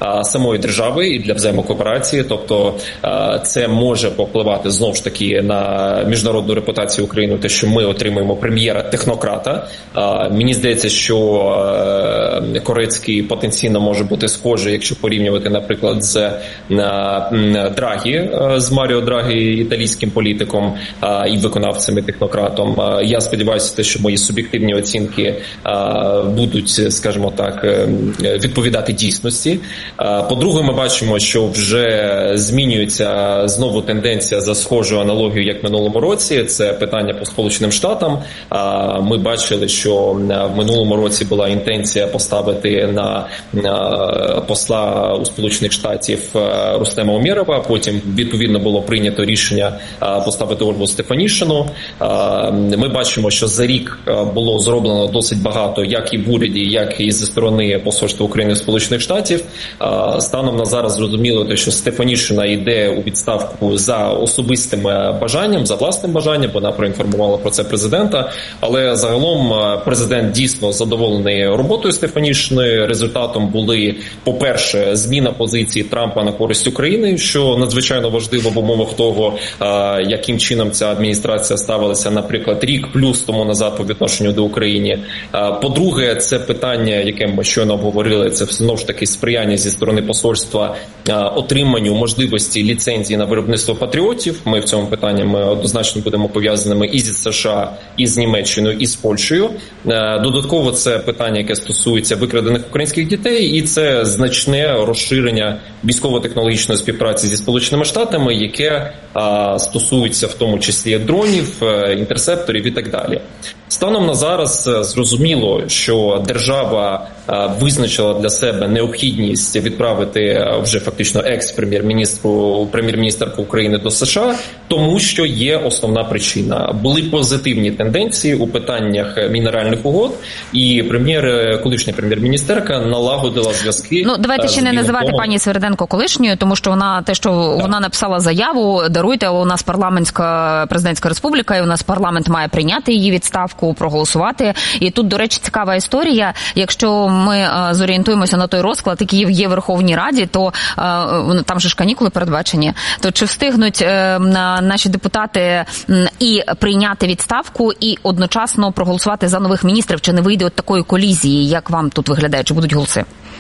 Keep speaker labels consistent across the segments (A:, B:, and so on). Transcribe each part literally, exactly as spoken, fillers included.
A: самої держави і для взаємокооперації. Тобто це може повпливати знову ж таки на міжнародну репутацію України, те, що ми отримуємо прем'єра-технократа. Мені здається, що Корецький потенційно може бути схожий, якщо порівнювати, наприклад, з Драгі, з Маріо Драгі, італійським політиком і виконавцем і технократом. Я сподіваюся, що мої суб'єктивні оцінки будуть, скажімо так, відповідати дійсності. По-друге, ми бачимо, що вже змінюється знову тенденція за схожою аналогією, як в минулому році. Це питання по Сполученим Штатам. Ми бачили, що в минулому році була інтенція поставити на посла у Сполучених Штатів Рустема Умєрова. Потім, відповідно, було прийнято рішення поставити Ольгу Стефанішину. Ми бачимо, що за рік було зроблено досить багато, як і в уряді, як і зі сторони посольства України в Сполучених Штатів. Станом на зараз зрозуміло, що Стефанішина йде у відставку за особистим бажанням, за власним бажанням, вона проінформувала про це президента. Але загалом президент дійсно задоволений роботою Стефанішини. Результатом були, по-перше, зміна позиції Трампа на користь України, що надзвичайно важливо в умовах того, яким чином ця адміністрація ставилася, наприклад, рік плюс тому назад по відношенню до України. По-друге, це питання, яке ми щойно обговорили, це знову ж таки сприяння зі сторони посольства отриманню можливості ліцензії на виробництво патріотів. Ми в цьому питанні ми однозначно будемо пов'язаними і зі США, і з Німеччиною, і з Польщею. Додатково це питання, яке стосується викрадених українських дітей, і це значне розширення військово-технологічної співпраці зі Сполученими Штатами, яке а, стосується в тому числі дронів, інтерсепторів і так далі. Станом на зараз зрозуміло, що держава визначила для себе необхідність відправити вже фактично екс-прем'єр-міністру, прем'єр-міністерку України до США, тому що є основна причина. Були позитивні тенденції у питаннях мінеральних угод, і прем'єр, колишня прем'єр-міністерка налагодила зв'язки.
B: Ну, давайте ще не називати домом. Пані Свириденко колишньою, тому що вона те, що так. вона написала заяву, даруйте, у нас парламентська президентська республіка, і у нас парламент має прийняти її відставку, проголосувати. І тут, до речі, цікава історія. Якщо ми а, зорієнтуємося на той розклад, який є в Верховній Раді, то а, там же ж канікули передбачені, то чи встигнуть а, наші депутати м, і прийняти відставку, і одночасно проголосувати за нових міністрів, чи не вийде от такої колізії, як вам тут виглядає, чи будуть голоси?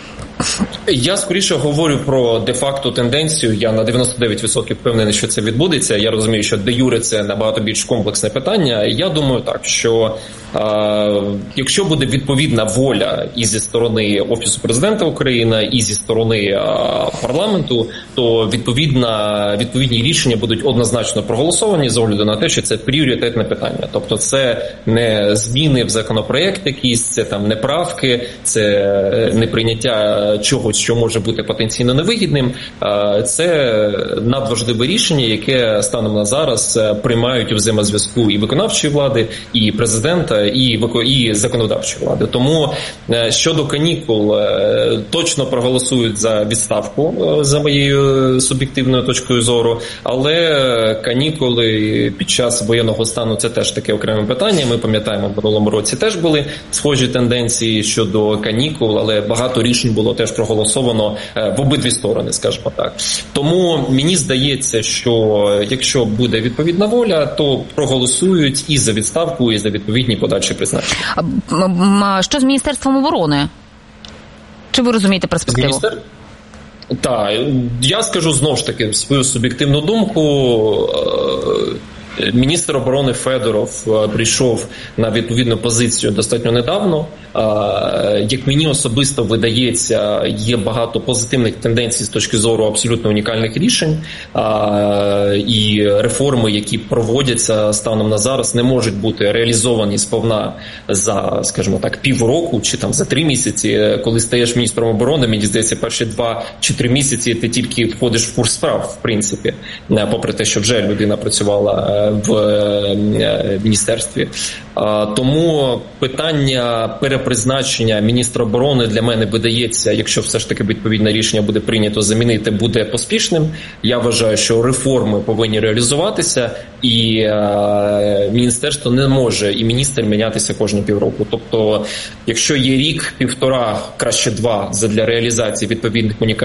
A: Я скоріше говорю про де-факто тенденцію. Я на дев'яносто дев'ять відсотків впевнений, що це відбудеться. Я розумію, що де-юре це набагато більш комплексне питання. Я думаю так, що е, якщо буде відповідна воля і зі сторони Офісу Президента України, і зі сторони е, парламенту, то відповідна, відповідні рішення будуть однозначно проголосовані з огляду на те, що це пріоритетне питання. Тобто це не зміни в законопроект якісь, це там не правки, це не прийняття чогось, що може бути потенційно невигідним. Це надважливе рішення, яке станом на зараз приймають у взаємозв'язку і виконавчої влади, і президента, і, і законодавчої влади. Тому щодо канікул, точно проголосують за відставку, за моєю суб'єктивною точкою зору, але канікули під час воєнного стану – це теж таке окреме питання. Ми пам'ятаємо, в минулому році теж були схожі тенденції щодо канікул, але багато рішень було теж проголосовано в обидві сторони, скажімо так. Тому мені здається, що якщо буде відповідна воля, то проголосують і за відставку, і за відповідні подальші призначення.
B: Що з Міністерством оборони? Чи ви розумієте перспективу?
A: Міністер... Так, я скажу знову ж таки свою суб'єктивну думку. Міністр оборони Федоров прийшов на відповідну позицію достатньо недавно. Як мені особисто видається, є багато позитивних тенденцій з точки зору абсолютно унікальних рішень, і реформи, які проводяться станом на зараз, не можуть бути реалізовані сповна за, скажімо так, півроку чи там за три місяці. Коли стаєш міністром оборони, мені здається, перші два чи три місяці ти тільки входиш в курс справ, в принципі, попри те, що вже людина працювала в міністерстві. Тому питання перепризначення міністра оборони для мене видається, якщо все ж таки відповідне рішення буде прийнято замінити, буде поспішним. Я вважаю, що реформи повинні реалізуватися, і е, міністерство не може, і міністр мінятися кожні півроку. Тобто, якщо є рік, півтора, краще два, задля реалізації відповідних унікальних